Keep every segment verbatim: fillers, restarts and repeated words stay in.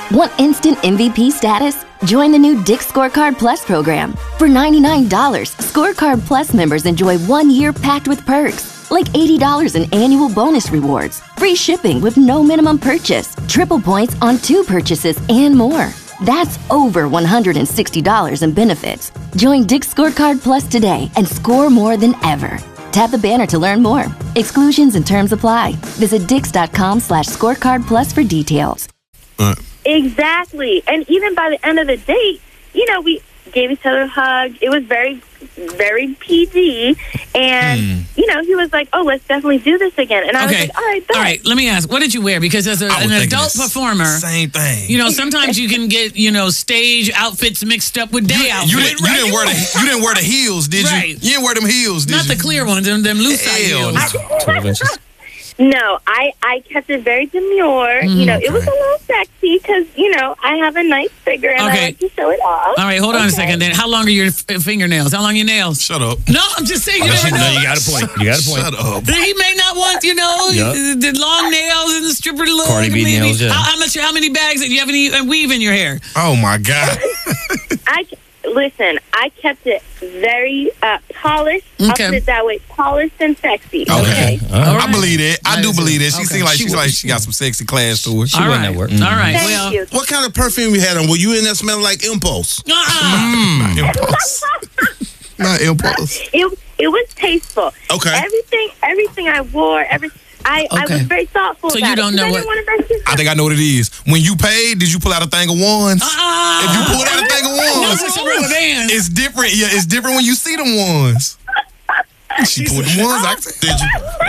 Want instant M V P status? Join the new Dick's Scorecard Plus program. For ninety-nine dollars, Scorecard Plus members enjoy one year packed with perks, like eighty dollars in annual bonus rewards, free shipping with no minimum purchase, triple points on two purchases, and more. That's over one hundred sixty dollars in benefits. Join Dick's Scorecard Plus today and score more than ever. Tap the banner to learn more. Exclusions and terms apply. Visit dix.com slash scorecard plus for details. Uh. Exactly. And even by the end of the date, you know, we gave each other a hug. It was very, very P G. And, mm. you know, he was like, oh, let's definitely do this again. And I okay. was like, all right, bet. All right, let me ask, what did you wear? Because as a, an adult performer, same thing. You know, sometimes you can get, you know, stage outfits mixed up with day you, outfits. You didn't, you, didn't wear the, you didn't wear the heels, did right. you? You didn't wear them heels, did Not you? Not the clear ones, them, them loose side heels. twelve inches. No, I, I kept it very demure. Mm, you know, okay. It was a little sexy because, you know, I have a nice figure and okay. I like to show it off. All right, hold on okay. a second then. How long are your f- fingernails? How long are your nails? Shut up. No, I'm just saying. You, never know. No, you got a point. You got a point. Shut up. He may not want, you know, yep. the long nails and the stripper look. Cardi B nails, yeah. How, how much? How many bags? Do you have any weave in your hair? Oh, my God. I... Listen, I kept it very uh, polished. Okay. I'll put it that way, polished and sexy. Okay, okay. Right. I believe it. I do believe it. She okay. seems like she she's like she got some sexy class to her. She All went right. at work. Mm-hmm. All right. Thank well, you. What kind of perfume you had on? Were you in there smelling like Impulse? Uh-uh. Mm, Impulse. Not Impulse. It it was tasteful. Okay. Everything everything I wore, every I, okay. I was very thoughtful so about you don't it. know I what? I think I know what it is. When you paid, did you pull out a thing of wands? Uh-uh. If you pulled out a thing of wands, no, some rubber bands. It's different. Yeah, it's different when you see them ones. She pulled them ones. I said, did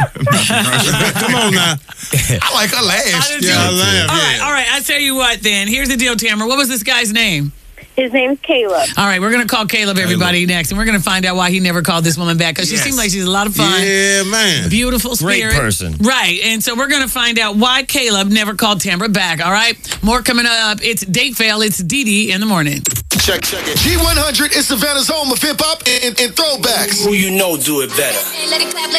you? Come on now. I like her laugh. I Yeah, I laugh. All Yeah. right, all right. I tell you what. Then here's the deal, Tamara. What was this guy's name? His name's Caleb. All right, we're going to call Caleb, everybody, Caleb. next. And we're going to find out why he never called this woman back. Because Yes. she seemed like she's a lot of fun. Yeah, man. Beautiful Great spirit. person. Right. And so we're going to find out why Caleb never called Tamara back. All right? More coming up. It's Date Fail. It's Dee Dee in the morning. Check, check it. G one hundred is Savannah's home of hip-hop and, and, and throwbacks. Who you know do it better.